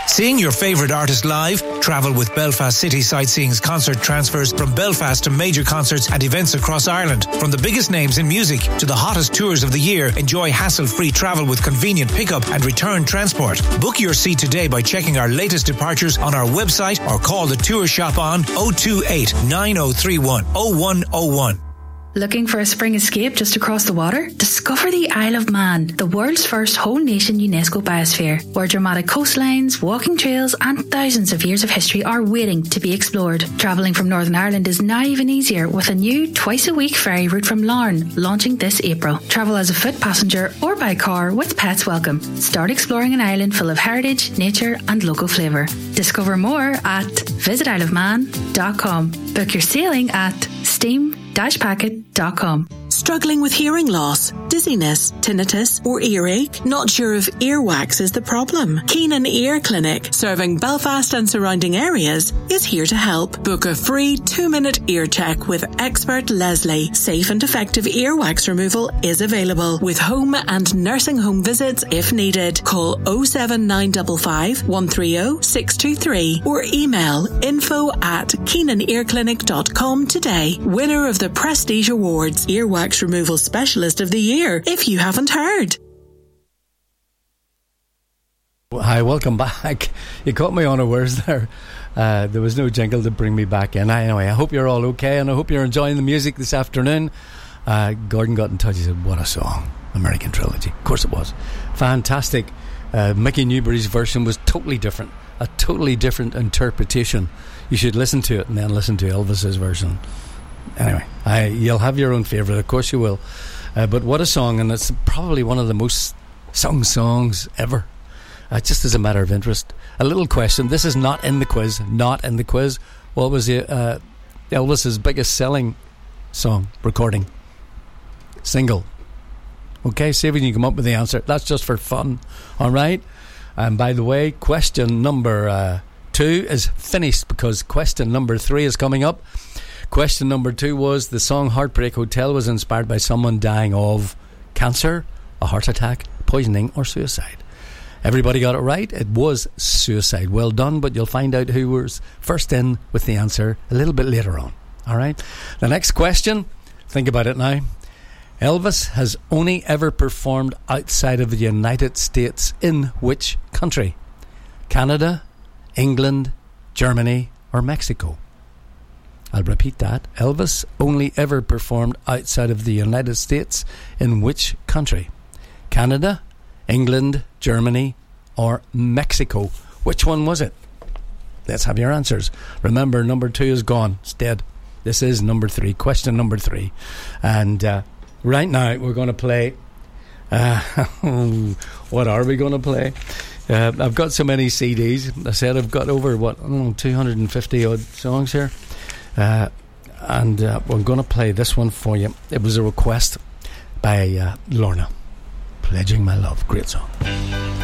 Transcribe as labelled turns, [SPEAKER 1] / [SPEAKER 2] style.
[SPEAKER 1] Seeing your favourite artist live? Travel with Belfast City Sightseeing's concert transfers from Belfast to major concerts and events across Ireland. From the biggest names in music to the hottest tours of the year, enjoy hassle-free travel with convenient pickup and return transport. Book your seat today by checking our latest departures on our website or call the tour shop on 028 9031 0101.
[SPEAKER 2] Looking for a spring escape just across the water? Discover the Isle of Man, the world's first whole-nation UNESCO biosphere, where dramatic coastlines, walking trails and thousands of years of history are waiting to be explored. Travelling from Northern Ireland is now even easier with a new twice-a-week ferry route from Larne, launching this April. Travel as a foot passenger or by car with pets welcome. Start exploring an island full of heritage, nature and local flavour. Discover more at visitisleofman.com. Book your sailing at steam-packet.com.
[SPEAKER 3] Struggling with hearing loss, dizziness, tinnitus or earache? Not sure if earwax is the problem? Keenan Ear Clinic, serving Belfast and surrounding areas, is here to help. Book a free 2-minute ear check with expert Leslie. Safe and effective earwax removal is available with home and nursing home visits if needed. Call 07955 130 623 or email info@keenanearclinic.com today. Winner of the Prestige Awards, Earwax Removal Specialist of the Year, if you haven't heard.
[SPEAKER 4] Hi, welcome back. You caught me unawares there. There was no jingle to bring me back in. Anyway, I hope you're all okay and I hope you're enjoying the music this afternoon. Gordon got in touch. He said, what a song. American Trilogy. Of course it was. Fantastic. Mickey Newbury's version was totally different. A totally different interpretation. You should listen to it and then listen to Elvis's version. Anyway, you'll have your own favourite, of course you will. But what a song, and it's probably one of the most sung songs ever. Just as a matter of interest, a little question. This is not in the quiz. Not in the quiz. What was Elvis's biggest selling song recording? Single. Okay, see if you can come up with the answer. That's just for fun. Alright? And by the way, question number 2 is finished because question number 3 is coming up. Question number 2 was the song Heartbreak Hotel was inspired by someone dying of cancer, a heart attack, poisoning or suicide. Everybody got it right. It was suicide. Well done, but you'll find out who was first in with the answer a little bit later on. Alright? The next question, think about it now. Elvis has only ever performed outside of the United States in which country? Canada, England, Germany or Mexico? I'll repeat that. Elvis only ever performed outside of the United States in which country? Canada, England, Germany or Mexico? Which one was it? Let's have your answers. Remember, number 2 is gone. It's dead. This is number 3. Question number 3. And right now we're going to play... what are we going to play? I've got so many CDs. I said I've got over, 250 odd songs here. And we're going to play this one for you. It was a request by Lorna. Pledging My Love. Great song.